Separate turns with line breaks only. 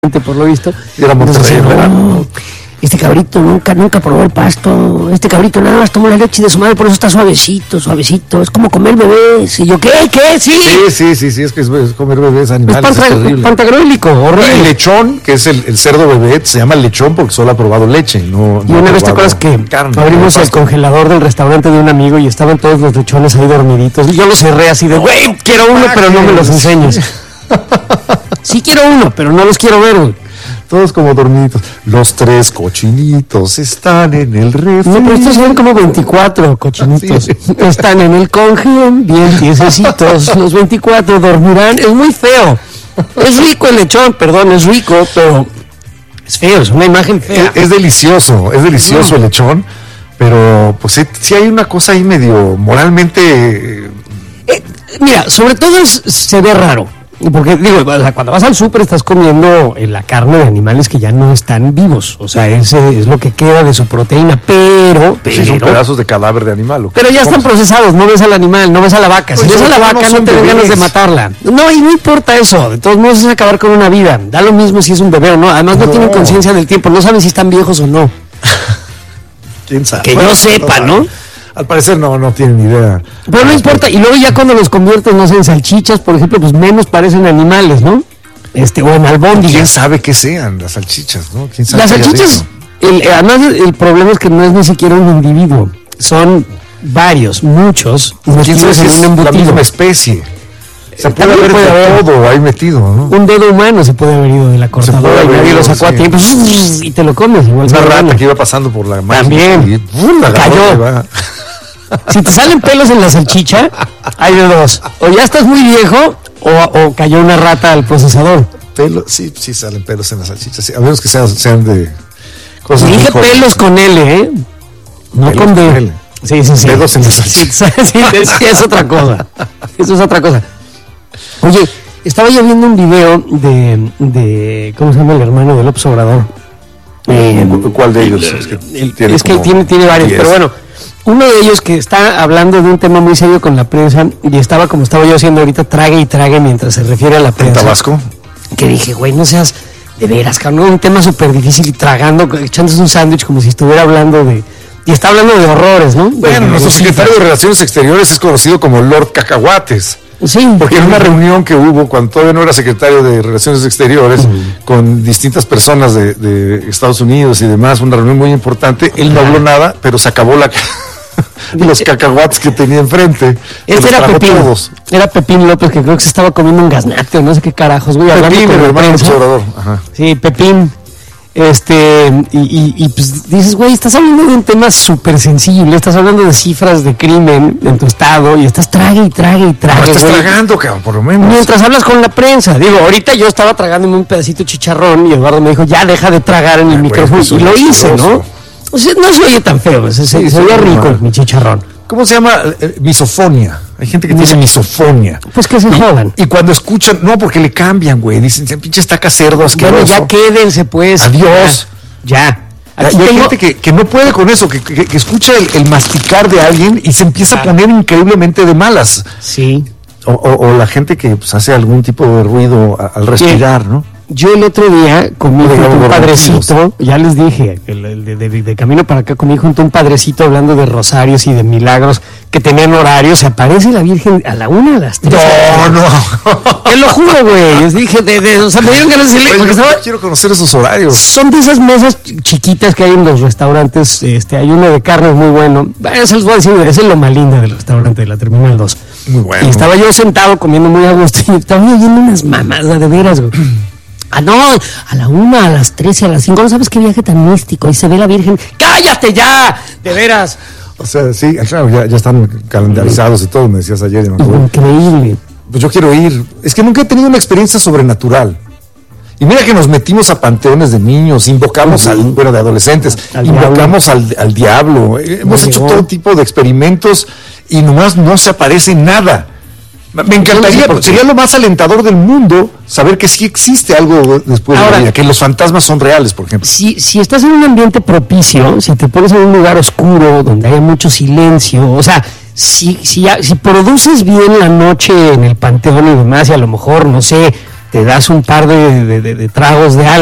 por lo visto.
Era Monterrey,
no, este cabrito nunca probó el pasto, este cabrito nada más tomó la leche de su madre, por eso está suavecito, es como comer bebés. Y yo, ¿qué? Sí,
es que es comer bebés, animales,
es pantagruélico, horrible.
El lechón, que es el cerdo bebé, se llama lechón porque solo ha probado leche.
Y una vez te acuerdas que abrimos el congelador del restaurante de un amigo y estaban todos los lechones ahí dormiditos, y yo los cerré así de, güey, quiero uno, pero no me los enseñes. Sí quiero uno, pero no los quiero ver, güey.
Todos como dormiditos. Los 3 cochinitos están en el refri.
No, pero estos son como 24 cochinitos. Sí. Están en el conge, bien tiesecitos. Los 24 dormirán. Es muy feo. Es rico el lechón, perdón, es rico, pero es feo, es una imagen fea.
Es delicioso el lechón, pero pues sí hay una cosa ahí medio moralmente...
Mira, sobre todo se ve raro. Porque digo, cuando vas al súper estás comiendo la carne de animales que ya no están vivos, o sea, ese es lo que queda de su proteína, pero
son pedazos de cadáver de animal.
Pero ya están procesados, no ves al animal, no ves a la vaca. Si ves a la vaca no te dan ganas de matarla. No, y no importa eso, de todos modos es acabar con una vida. Da lo mismo si es un bebé o no, además no tienen conciencia del tiempo, no saben si están viejos o no.
¿Quién sabe?
Que yo sepa, ¿no?
Al parecer no tienen ni idea.
Pero no importa, y luego ya cuando los conviertes, no sé, en salchichas, por ejemplo, pues menos parecen animales, ¿no? O en albóndigas.
¿Quién sabe qué sean las salchichas, no? ¿Quién sabe?
Las salchichas, además el problema es que no es ni siquiera un individuo, son varios, muchos,
metidos en un embutido. La misma especie. Se puede haber todo ahí metido, ¿no?
Un dedo humano se puede haber ido de la cortadora y nadie lo sacó a tiempo y te lo comes. Igual
una rata que iba pasando por la máquina.
También. Cayó. Si te salen pelos en la salchicha, hay de dos. O ya estás muy viejo o cayó una rata al procesador.
Sí salen pelos en la salchicha. Sí, a menos que sean de cosas.
Dije pelos con L, no con D. Sí.
Pelos en la salchicha.
Sí, es otra cosa. Eso es otra cosa. Oye, estaba yo viendo un video de ¿cómo se llama el hermano de López Obrador?
¿Cuál de ellos?
Es que tiene varios, 10. Pero bueno, uno de ellos que está hablando de un tema muy serio con la prensa y estaba como estaba yo haciendo ahorita, trague y trague mientras se refiere a la prensa.
¿En Tabasco?
Que dije, güey, no seas de veras, cabrón, un tema súper difícil y tragando, echándose un sándwich como si estuviera hablando de... Y está hablando de horrores, ¿no?
Bueno, nuestro secretario de Relaciones Exteriores es conocido como Lord Cacahuates.
Sí.
Porque en una reunión que hubo cuando todavía no era secretario de Relaciones Exteriores, con distintas personas de Estados Unidos y demás, una reunión muy importante, él no habló nada, pero se acabó los cacahuates que tenía enfrente.
Este era Pepín. Era Pepín López, que creo que se estaba comiendo un gaznate o no sé qué carajos, güey.
Pepín, el hermano observador.
Sí, Pepín. Y pues dices, güey, estás hablando de un tema súper sensible, estás hablando de cifras de crimen en tu estado y estás trague.
No estás tragando, cabrón, por lo menos.
Mientras hablas con la prensa. Digo, ahorita yo estaba tragándome un pedacito de chicharrón y Eduardo me dijo, ya deja de tragar en el micrófono. Y lo hice, ¿no? O sea, no se oye tan feo, se oye rico mi chicharrón.
¿Cómo se llama? Misofonia. Hay gente que tiene misofonia.
Pues que se jodan.
Y cuando escuchan, no, porque le cambian, güey. Dicen, pinche estaca cerdo asqueroso.
Bueno, ya quédense, pues.
Adiós.
Ya.
Y hay gente que no puede con eso, que escucha el masticar de alguien y se empieza a poner increíblemente de malas.
Sí.
O la gente que pues, hace algún tipo de ruido al respirar, ¿no?
Yo el otro día comí junto a un padrecito, ya les dije, de camino para acá comí junto a un padrecito hablando de rosarios y de milagros que tenían horarios. Se aparece la Virgen a la 1, a las 3.
No.
Te lo juro, güey. Les dije, o sea, me dieron ganas de decirle, porque
quiero conocer esos horarios.
Son de esas mesas chiquitas que hay en los restaurantes. Hay uno de carne muy bueno. Eso les voy a decir, es el Loma Linda del restaurante de la Terminal 2.
Muy bueno.
Y estaba yo sentado comiendo muy a gusto y estaba oyendo unas mamadas de veras, güey. No, a la 1, a las 3 y a las 5, no sabes qué viaje tan místico, y se ve la Virgen, ¡cállate ya! De veras.
O sea, sí, claro, ya están calendarizados y todo, me decías ayer.
Increíble.
Pues yo quiero ir, es que nunca he tenido una experiencia sobrenatural. Y mira que nos metimos a panteones de niños, invocamos de adolescentes, invocamos al diablo, hemos hecho todo tipo de experimentos y nomás no se aparece nada. Me encantaría, sería lo más alentador del mundo saber que sí existe algo después de la vida, que los fantasmas son reales, por ejemplo.
Si estás en un ambiente propicio, si te pones en un lugar oscuro, donde haya mucho silencio, o sea, si produces bien la noche en el panteón y demás, y a lo mejor, no sé, te das un par de tragos de algo